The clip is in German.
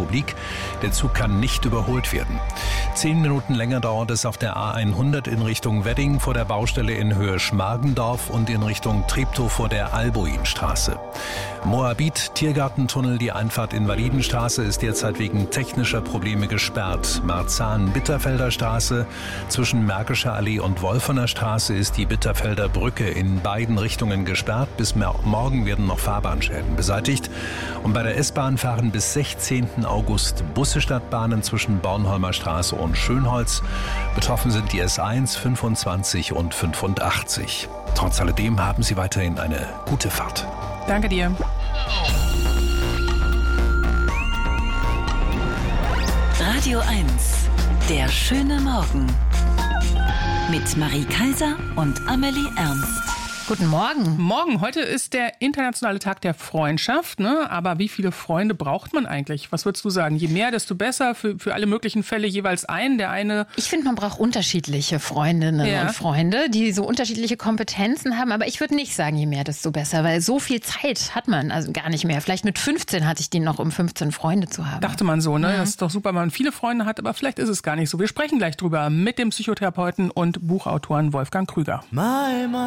Republik. Der Zug kann nicht überholt werden. 10 Minuten länger dauert es auf der A100 in Richtung Wedding vor der Baustelle in Höhe Schmargendorf und in Richtung Treptow vor der Albuinstraße. Moabit-Tiergartentunnel, die Einfahrt Invalidenstraße ist derzeit wegen technischer Probleme gesperrt. Marzahn-Bitterfelder Straße zwischen Märkischer Allee und Wolfener Straße ist die Bitterfelder Brücke in beiden Richtungen gesperrt. Bis morgen werden noch Fahrbahnschäden beseitigt. Und bei der S-Bahn fahren bis 16. August Busse Stadtbahnen zwischen Bornholmer Straße und Schönholz. Betroffen sind die S1, 25 und 85. Trotz alledem haben Sie weiterhin eine gute Fahrt. Danke dir. Radio 1, der schöne Morgen. Mit Marie Kaiser und Amelie Ernst. Guten Morgen. Morgen, heute ist der internationale Tag der Freundschaft, ne? Aber wie viele Freunde braucht man eigentlich? Was würdest du sagen? Je mehr, desto besser. Für alle möglichen Fälle jeweils einen. Der eine. Ich finde, man braucht unterschiedliche Freundinnen und Freunde, die so unterschiedliche Kompetenzen haben. Aber ich würde nicht sagen, je mehr, desto besser, weil so viel Zeit hat man also gar nicht mehr. Vielleicht mit 15 hatte ich die noch, um 15 Freunde zu haben. Dachte man so, ne? Das ist doch super, wenn man viele Freunde hat, aber vielleicht ist es gar nicht so. Wir sprechen gleich drüber mit dem Psychotherapeuten und Buchautoren Wolfgang Krüger.